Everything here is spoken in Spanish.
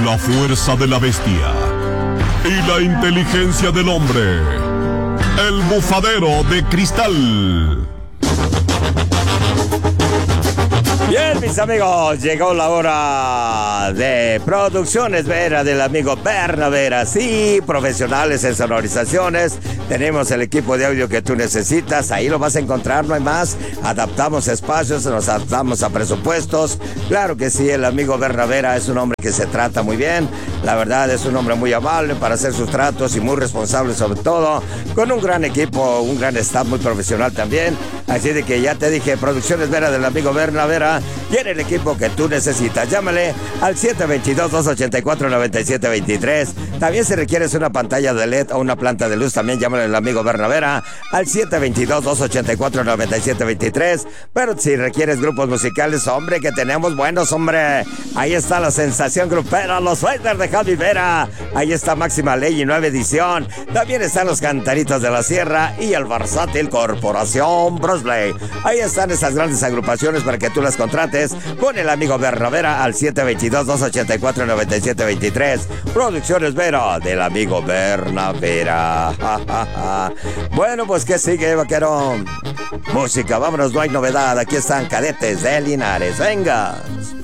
La fuerza de la bestia y la inteligencia del hombre. El bufadero de cristal. Bien, mis amigos, llegó la hora de Producciones Vera del amigo Berna Vera. Sí, profesionales en sonorizaciones. Tenemos el equipo de audio que tú necesitas. Ahí lo vas a encontrar, no hay más. Adaptamos espacios, nos adaptamos a presupuestos. Claro que sí, el amigo Berna Vera es un hombre que se trata muy bien. La verdad, es un hombre muy amable para hacer sus tratos y muy responsable sobre todo. Con un gran equipo, un gran staff muy profesional también. Así de que ya te dije, Producciones Vera del amigo Berna Vera tiene el equipo que tú necesitas. Llámale al 722-284-9723. También si requieres una pantalla de LED o una planta de luz, también llámale al amigo Berna Vera al 722-284-9723. Pero si requieres grupos musicales, hombre, que tenemos buenos, hombre. Ahí está la sensación grupera, los Fighters de Javi Vera. Ahí está Máxima Ley y Nueva Edición. También están los Cantaritos de la Sierra y el versátil Corporación Brosley. Ahí están esas grandes agrupaciones para que tú las contrates con el amigo Berna Vera al 722-284-9723. Producciones Vera del amigo Berna Vera. Bueno, pues ¿qué sigue, vaquero? Música, vámonos, no hay novedad. Aquí están Cadetes de Linares. Venga.